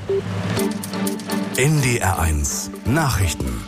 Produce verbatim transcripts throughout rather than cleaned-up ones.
N D R eins Nachrichten.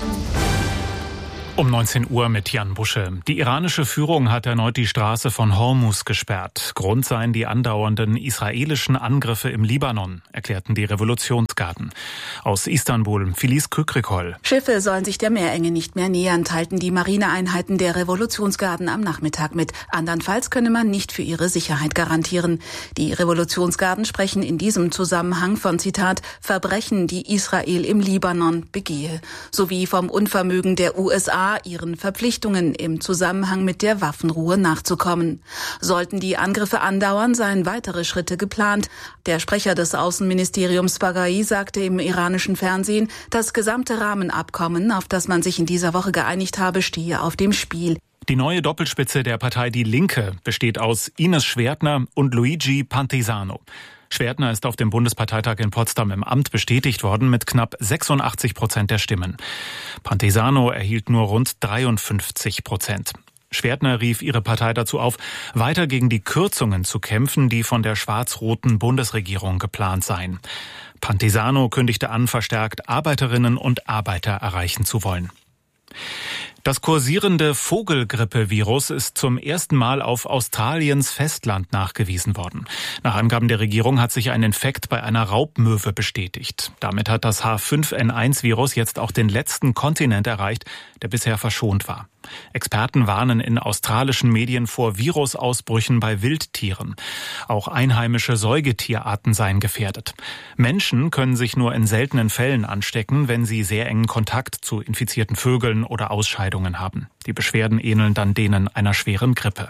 Um neunzehn Uhr mit Jan Busche. Die iranische Führung hat erneut die Straße von Hormuz gesperrt. Grund seien die andauernden israelischen Angriffe im Libanon, erklärten die Revolutionsgarden. Aus Istanbul, Filiz Kükrikol. Schiffe sollen sich der Meerenge nicht mehr nähern, teilten die Marineeinheiten der Revolutionsgarden am Nachmittag mit. Andernfalls könne man nicht für ihre Sicherheit garantieren. Die Revolutionsgarden sprechen in diesem Zusammenhang von, Zitat, Verbrechen, die Israel im Libanon begehe, sowie vom Unvermögen der U S A, ihren Verpflichtungen im Zusammenhang mit der Waffenruhe nachzukommen. Sollten die Angriffe andauern, seien weitere Schritte geplant. Der Sprecher des Außenministeriums Baghai sagte im iranischen Fernsehen, das gesamte Rahmenabkommen, auf das man sich in dieser Woche geeinigt habe, stehe auf dem Spiel. Die neue Doppelspitze der Partei Die Linke besteht aus Ines Schwertner und Luigi Pantisano. Schwertner ist auf dem Bundesparteitag in Potsdam im Amt bestätigt worden mit knapp sechsundachtzig Prozent der Stimmen. Pantisano erhielt nur rund dreiundfünfzig Prozent. Schwertner rief ihre Partei dazu auf, weiter gegen die Kürzungen zu kämpfen, die von der schwarz-roten Bundesregierung geplant seien. Pantisano kündigte an, verstärkt Arbeiterinnen und Arbeiter erreichen zu wollen. Das kursierende Vogelgrippevirus ist zum ersten Mal auf Australiens Festland nachgewiesen worden. Nach Angaben der Regierung hat sich ein Infekt bei einer Raubmöwe bestätigt. Damit hat das H fünf N eins Virus jetzt auch den letzten Kontinent erreicht, der bisher verschont war. Experten warnen in australischen Medien vor Virusausbrüchen bei Wildtieren. Auch einheimische Säugetierarten seien gefährdet. Menschen können sich nur in seltenen Fällen anstecken, wenn sie sehr engen Kontakt zu infizierten Vögeln oder Ausscheidungen haben. Die Beschwerden ähneln dann denen einer schweren Grippe.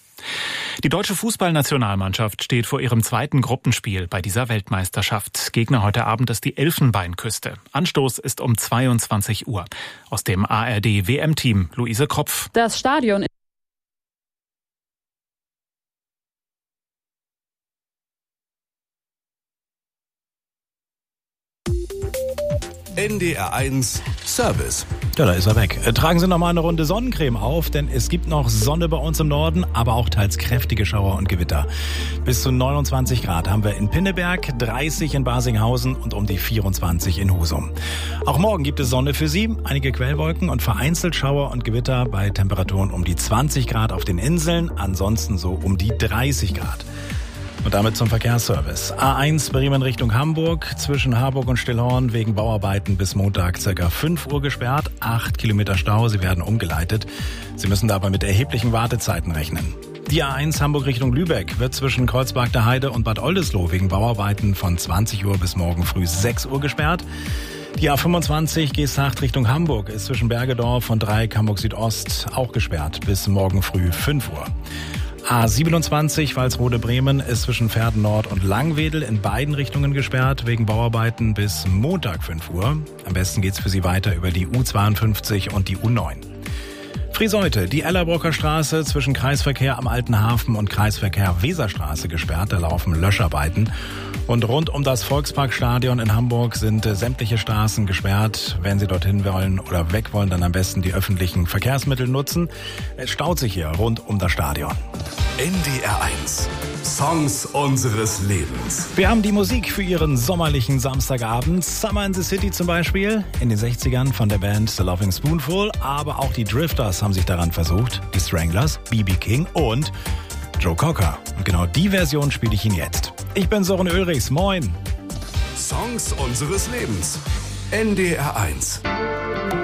Die deutsche Fußballnationalmannschaft steht vor ihrem zweiten Gruppenspiel bei dieser Weltmeisterschaft. Gegner heute Abend ist die Elfenbeinküste. Anstoß ist um zweiundzwanzig Uhr. Aus dem A R D W M-Team Luise Kropf. Das Stadion N D R eins Service. Ja, da ist er weg. Tragen Sie noch mal eine Runde Sonnencreme auf, denn es gibt noch Sonne bei uns im Norden, aber auch teils kräftige Schauer und Gewitter. Bis zu neunundzwanzig Grad haben wir in Pinneberg, dreißig in Basinghausen und um die vierundzwanzig in Husum. Auch morgen gibt es Sonne für Sie, einige Quellwolken und vereinzelt Schauer und Gewitter bei Temperaturen um die zwanzig Grad auf den Inseln, ansonsten so um die dreißig Grad. Und damit zum Verkehrsservice. A eins Bremen Richtung Hamburg, zwischen Harburg und Stillhorn wegen Bauarbeiten bis Montag ca. fünf Uhr gesperrt, acht Kilometer Stau, sie werden umgeleitet. Sie müssen dabei mit erheblichen Wartezeiten rechnen. Die A eins Hamburg Richtung Lübeck wird zwischen Kreuzberg der Heide und Bad Oldesloe wegen Bauarbeiten von zwanzig Uhr bis morgen früh sechs Uhr gesperrt. Die A fünfundzwanzig Geesthacht Richtung Hamburg ist zwischen Bergedorf und Dreieck Hamburg Südost auch gesperrt bis morgen früh fünf Uhr. A siebenundzwanzig Walsrode-Bremen ist zwischen Verden Nord und Langwedel in beiden Richtungen gesperrt wegen Bauarbeiten bis Montag fünf Uhr. Am besten geht's für Sie weiter über die U zweiundfünfzig und die U neun. Friseute, die Ellerbrocker Straße zwischen Kreisverkehr am Alten Hafen und Kreisverkehr Weserstraße gesperrt, da laufen Löscharbeiten. Und rund um das Volksparkstadion in Hamburg sind äh, sämtliche Straßen gesperrt. Wenn Sie dorthin wollen oder weg wollen, dann am besten die öffentlichen Verkehrsmittel nutzen. Es staut sich hier rund um das Stadion. N D R eins Songs unseres Lebens. Wir haben die Musik für Ihren sommerlichen Samstagabend. Summer in the City zum Beispiel, in den sechzigern von der Band The Loving Spoonful. Aber auch die Drifters haben sich daran versucht. Die Stranglers, B B King und Joe Cocker. Und genau die Version spiele ich Ihnen jetzt. Ich bin Sören Ulrichs. Moin. Songs unseres Lebens. N D R eins.